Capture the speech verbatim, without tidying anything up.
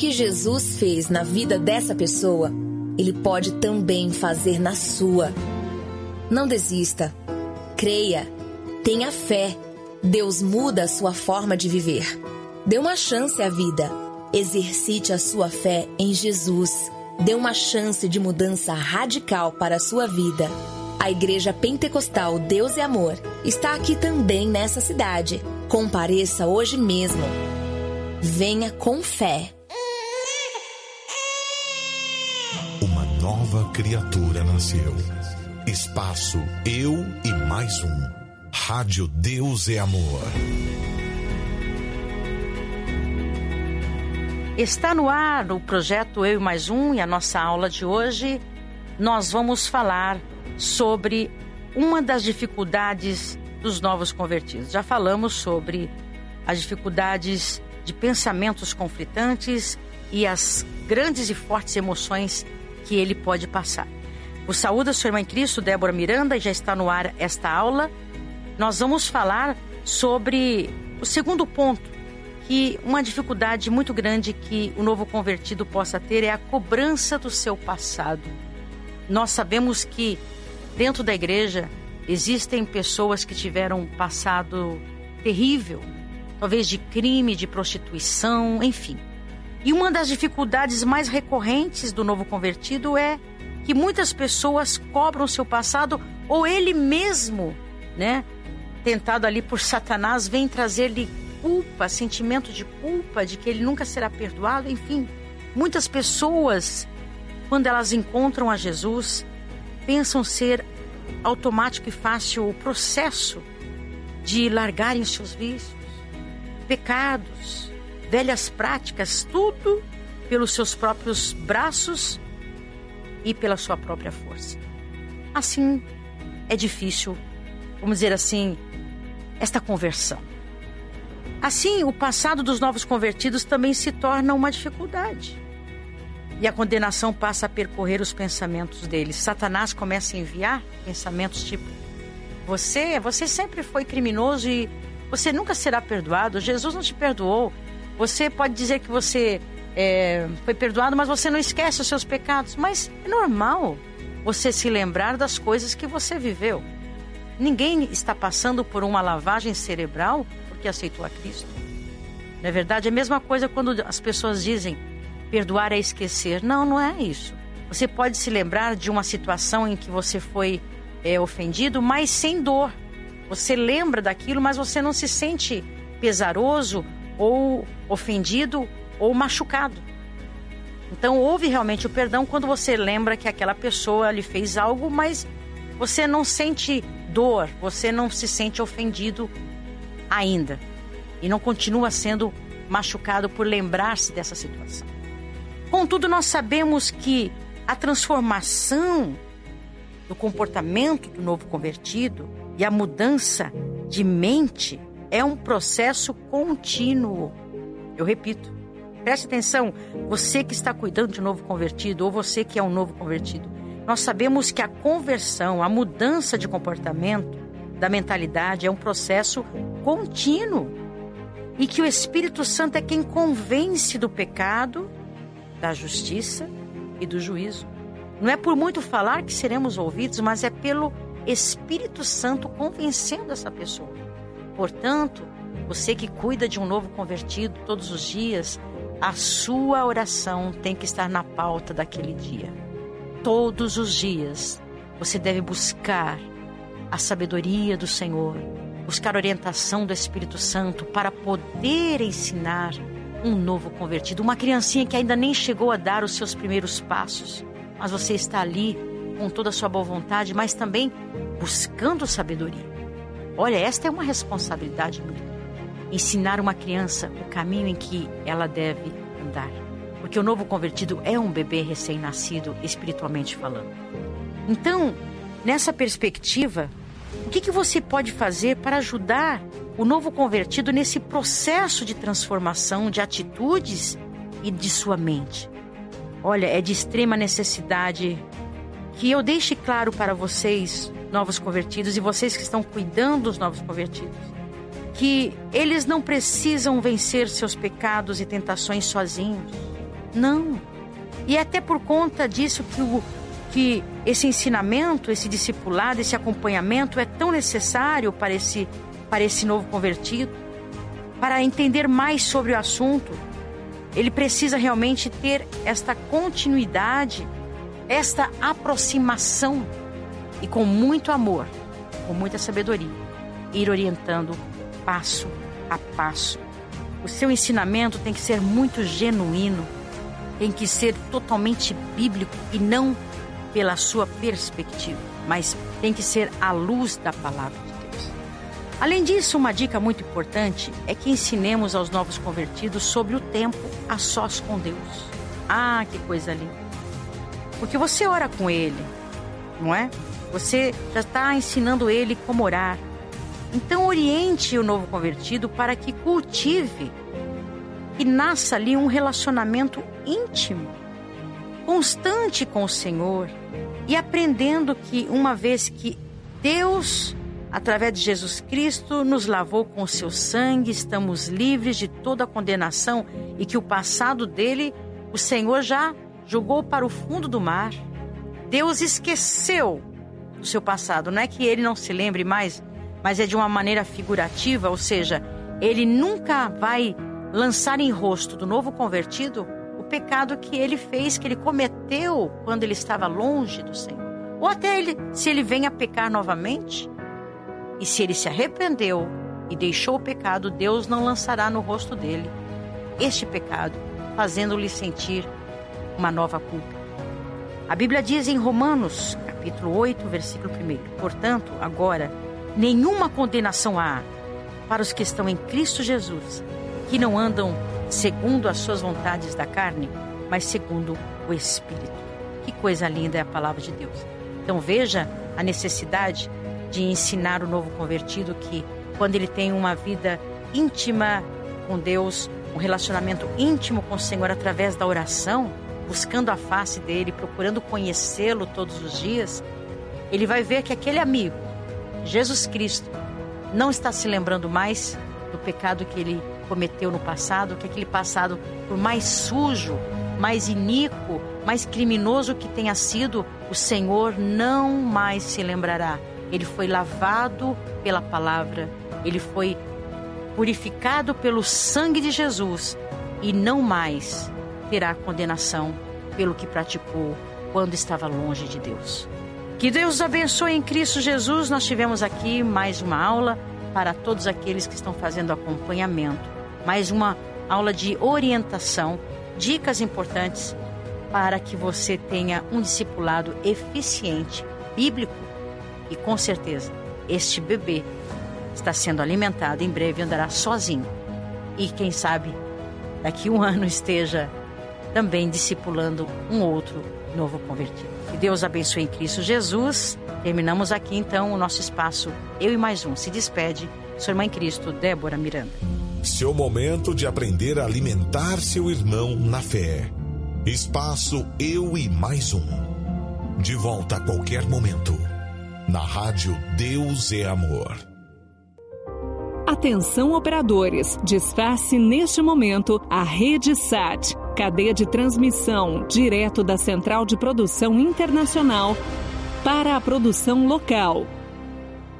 que Jesus fez na vida dessa pessoa, Ele pode também fazer na sua. Não desista. Creia. Tenha fé. Deus muda a sua forma de viver. Dê uma chance à vida. Exercite a sua fé em Jesus. Dê uma chance de mudança radical para a sua vida. A Igreja Pentecostal Deus é Amor está aqui também nessa cidade. Compareça hoje mesmo. Venha com fé. Uma nova criatura nasceu. Espaço Eu e Mais Um. Rádio Deus é Amor. Está no ar o projeto Eu e Mais Um, e a nossa aula de hoje nós vamos falar sobre uma das dificuldades dos novos convertidos. Já falamos sobre as dificuldades de pensamentos conflitantes e as grandes e fortes emoções que ele pode passar. O saúde a sua irmã em Cristo, Débora Miranda, e já está no ar esta aula. Nós vamos falar sobre o segundo ponto, que uma dificuldade muito grande que o novo convertido possa ter é a cobrança do seu passado. Nós sabemos que dentro da igreja existem pessoas que tiveram um passado terrível, talvez de crime, de prostituição, enfim. E uma das dificuldades mais recorrentes do novo convertido é que muitas pessoas cobram o seu passado, ou ele mesmo, né, tentado ali por Satanás, vem trazer-lhe culpa, sentimento de culpa, de que ele nunca será perdoado, enfim. Muitas pessoas, quando elas encontram a Jesus, pensam ser automático e fácil o processo de largarem os seus vícios, pecados, velhas práticas, tudo pelos seus próprios braços e pela sua própria força. Assim, é difícil, vamos dizer assim, esta conversão. Assim, o passado dos novos convertidos também se torna uma dificuldade. E a condenação passa a percorrer os pensamentos deles. Satanás começa a enviar pensamentos tipo: Você, você sempre foi criminoso e você nunca será perdoado. Jesus não te perdoou. Você pode dizer que você é, foi perdoado, mas você não esquece os seus pecados. Mas é normal você se lembrar das coisas que você viveu. Ninguém está passando por uma lavagem cerebral porque aceitou a Cristo. Não é verdade? É a mesma coisa quando as pessoas dizem perdoar é esquecer. Não, não é isso. Você pode se lembrar de uma situação em que você foi é, ofendido, mas sem dor. Você lembra daquilo, mas você não se sente pesaroso ou ofendido ou machucado. Então houve realmente o perdão quando você lembra que aquela pessoa lhe fez algo, mas você não sente dor, você não se sente ofendido ainda. E não continua sendo machucado por lembrar-se dessa situação. Contudo, nós sabemos que a transformação do comportamento do novo convertido e a mudança de mente é um processo contínuo. Eu repito, preste atenção, você que está cuidando de um novo convertido ou você que é um novo convertido, nós sabemos que a conversão, a mudança de comportamento, da mentalidade é um processo contínuo e que o Espírito Santo é quem convence do pecado, da justiça e do juízo. Não é por muito falar que seremos ouvidos, mas é pelo Espírito Santo convencendo essa pessoa. Portanto, você que cuida de um novo convertido todos os dias, a sua oração tem que estar na pauta daquele dia. Todos os dias, você deve buscar a sabedoria do Senhor, buscar a orientação do Espírito Santo para poder ensinar um novo convertido, uma criancinha que ainda nem chegou a dar os seus primeiros passos, mas você está ali com toda a sua boa vontade, mas também buscando sabedoria. Olha, esta é uma responsabilidade muito grande. Ensinar uma criança o caminho em que ela deve andar, porque o novo convertido é um bebê recém-nascido, espiritualmente falando. Então, nessa perspectiva, o que, que você pode fazer para ajudar o novo convertido nesse processo de transformação de atitudes e de sua mente? Olha, é de extrema necessidade que eu deixe claro para vocês, novos convertidos, e vocês que estão cuidando dos novos convertidos, que eles não precisam vencer seus pecados e tentações sozinhos. Não. E é até por conta disso que, o, que esse ensinamento, esse discipulado, esse acompanhamento é tão necessário para esse, para esse novo convertido. Para entender mais sobre o assunto, ele precisa realmente ter esta continuidade, esta aproximação e com muito amor, com muita sabedoria, ir orientando passo a passo. O seu ensinamento tem que ser muito genuíno, tem que ser totalmente bíblico e não pela sua perspectiva, mas tem que ser à luz da palavra de Deus. Além disso, uma dica muito importante é que ensinemos aos novos convertidos sobre o tempo a sós com Deus. Ah, que coisa linda! Porque você ora com Ele, não é? Você já está ensinando Ele como orar. Então oriente o novo convertido para que cultive e nasça ali um relacionamento íntimo, constante com o Senhor, e aprendendo que uma vez que Deus, através de Jesus Cristo, nos lavou com o seu sangue, estamos livres de toda a condenação e que o passado dele, o Senhor já jogou para o fundo do mar. Deus esqueceu do seu passado, não é que ele não se lembre mais, mas é de uma maneira figurativa, ou seja, ele nunca vai lançar em rosto do novo convertido o pecado que ele fez, que ele cometeu quando ele estava longe do Senhor. Ou até ele, se ele vem a pecar novamente, e se ele se arrependeu e deixou o pecado, Deus não lançará no rosto dele este pecado, fazendo-lhe sentir uma nova culpa. A Bíblia diz em Romanos, capítulo oito, versículo primeiro: portanto, agora, nenhuma condenação há para os que estão em Cristo Jesus, que não andam segundo as suas vontades da carne, mas segundo o Espírito. Que coisa linda é a palavra de Deus. Então veja a necessidade de ensinar o novo convertido que, quando ele tem uma vida íntima com Deus, um relacionamento íntimo com o Senhor através da oração, buscando a face dele, procurando conhecê-lo todos os dias, ele vai ver que aquele amigo, Jesus Cristo, não está se lembrando mais do pecado que ele cometeu no passado, que aquele passado, por mais sujo, mais iníquo, mais criminoso que tenha sido, o Senhor não mais se lembrará. Ele foi lavado pela palavra, ele foi purificado pelo sangue de Jesus e não mais terá condenação pelo que praticou quando estava longe de Deus. Que Deus os abençoe em Cristo Jesus. Nós tivemos aqui mais uma aula para todos aqueles que estão fazendo acompanhamento, mais uma aula de orientação, dicas importantes para que você tenha um discipulado eficiente, bíblico, e com certeza este bebê está sendo alimentado, em breve andará sozinho e quem sabe daqui a um ano esteja também discipulando um outro novo convertido. Que Deus abençoe em Cristo Jesus. Terminamos aqui então o nosso espaço Eu e Mais Um. Se despede sua irmã em Cristo, Débora Miranda. Seu momento de aprender a alimentar seu irmão na fé. Espaço Eu e Mais Um. De volta a qualquer momento. Na rádio Deus é Amor. Atenção operadores, desface neste momento a Rede Sat, cadeia de transmissão direto da Central de Produção Internacional para a produção local.